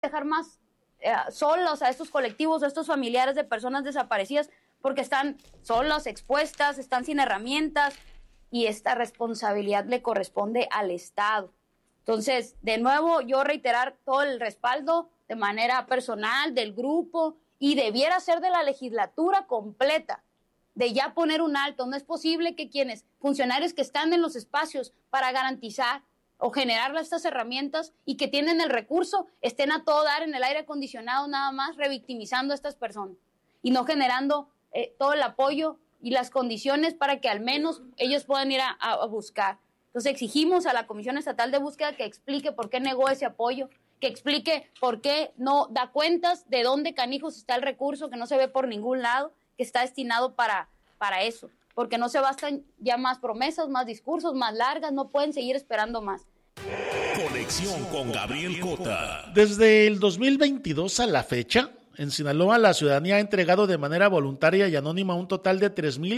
dejar más solos a estos colectivos, a estos familiares de personas desaparecidas, porque están solos, expuestas, están sin herramientas, y esta responsabilidad le corresponde al Estado. Entonces, de nuevo, yo reiterar todo el respaldo de manera personal del grupo, y debiera ser de la legislatura completa, de ya poner un alto. No es posible que funcionarios que están en los espacios para garantizar o generar estas herramientas y que tienen el recurso, estén a todo dar en el aire acondicionado nada más, revictimizando a estas personas y no generando todo el apoyo y las condiciones para que al menos ellos puedan ir a buscar. Entonces exigimos a la Comisión Estatal de Búsqueda que explique por qué negó ese apoyo, que explique por qué no da cuentas de dónde canijos está el recurso que no se ve por ningún lado, que está destinado para eso, porque no se bastan ya más promesas, más discursos, más largas, no pueden seguir esperando más. Conexión con Gabriel Cota. Desde el 2022 a la fecha, en Sinaloa la ciudadanía ha entregado de manera voluntaria y anónima un total de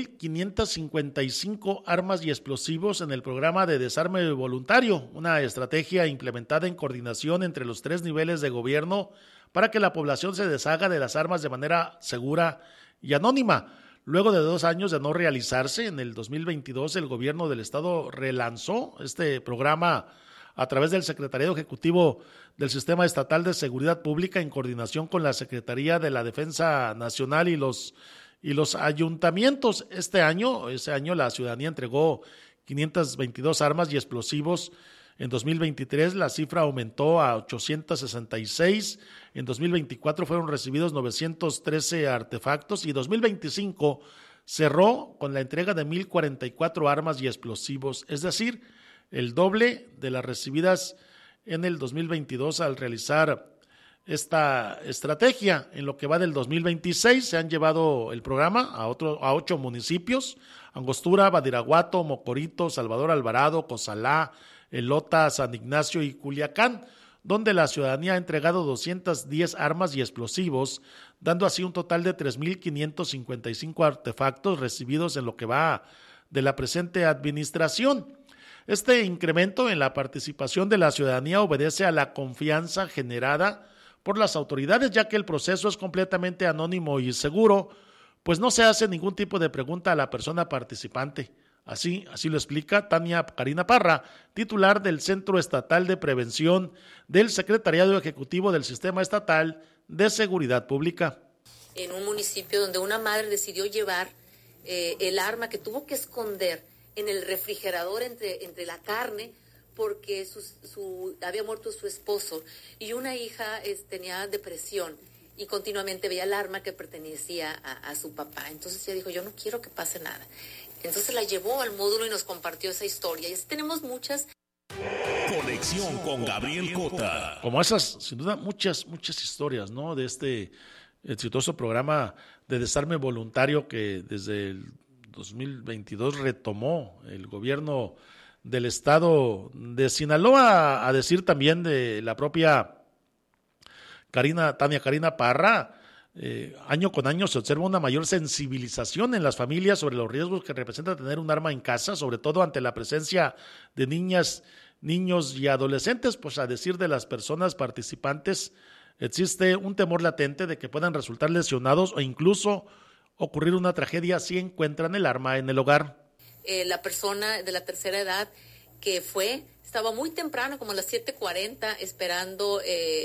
3,555 armas y explosivos en el programa de desarme voluntario, una estrategia implementada en coordinación entre los 3 niveles de gobierno para que la población se deshaga de las armas de manera segura y anónima. Luego de 2 años de no realizarse, en el 2022 el gobierno del estado relanzó este programa a través del Secretariado Ejecutivo del Sistema Estatal de Seguridad Pública en coordinación con la Secretaría de la Defensa Nacional y los ayuntamientos. Ese año la ciudadanía entregó 522 armas y explosivos. En 2023 la cifra aumentó a 866, en 2024 fueron recibidos 913 artefactos y 2025 cerró con la entrega de 1,044 armas y explosivos, es decir, el doble de las recibidas en el 2022 al realizar esta estrategia. En lo que va del 2026 se han llevado el programa a 8 municipios: Angostura, Badiraguato, Mocorito, Salvador Alvarado, Cozalá, Elota, San Ignacio y Culiacán, donde la ciudadanía ha entregado 210 armas y explosivos, dando así un total de 3,555 artefactos recibidos en lo que va de la presente administración. Este incremento en la participación de la ciudadanía obedece a la confianza generada por las autoridades, ya que el proceso es completamente anónimo y seguro, pues no se hace ningún tipo de pregunta a la persona participante. Así lo explica Tania Karina Parra, titular del Centro Estatal de Prevención del Secretariado Ejecutivo del Sistema Estatal de Seguridad Pública. En un municipio donde una madre decidió llevar el arma que tuvo que esconder en el refrigerador entre la carne, porque había muerto su esposo, y una hija tenía depresión y continuamente veía el arma que pertenecía a su papá. Entonces ella dijo, yo no quiero que pase nada. Entonces la llevó al módulo y nos compartió esa historia. Y así tenemos muchas. Conexión con Gabriel Cota. Como esas, sin duda, muchas historias, ¿no? De este exitoso programa de desarme voluntario que desde el 2022 retomó el gobierno del estado de Sinaloa, a decir también de la propia Tania Karina Parra. Año con año se observa una mayor sensibilización en las familias sobre los riesgos que representa tener un arma en casa, sobre todo ante la presencia de niñas, niños y adolescentes. Pues a decir de las personas participantes, existe un temor latente de que puedan resultar lesionados o incluso ocurrir una tragedia si encuentran el arma en el hogar. La persona de la tercera edad que estaba muy temprano, como a las 7:40, esperando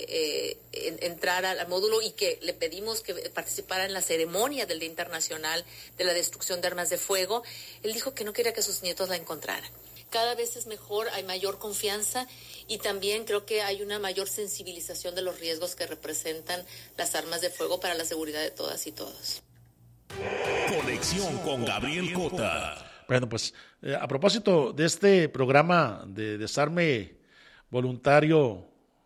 entrar al módulo, y que le pedimos que participara en la ceremonia del Día Internacional de la Destrucción de Armas de Fuego. Él dijo que no quería que sus nietos la encontraran. Cada vez es mejor, hay mayor confianza, y también creo que hay una mayor sensibilización de los riesgos que representan las armas de fuego para la seguridad de todas y todos. Conexión con Gabriel Cota. Bueno, pues a propósito de este programa de desarme voluntario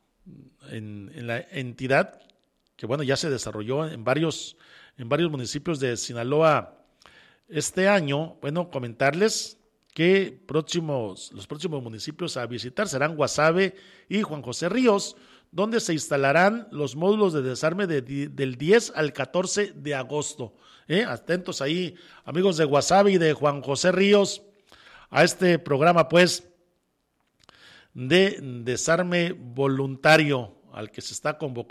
en la entidad, que bueno, ya se desarrolló en varios municipios de Sinaloa este año, bueno, comentarles que los próximos municipios a visitar serán Guasave y Juan José Ríos, donde se instalarán los módulos de desarme del 10 al 14 de agosto. Atentos ahí, amigos de Guasave y de Juan José Ríos, a este programa pues de desarme voluntario al que se está convocando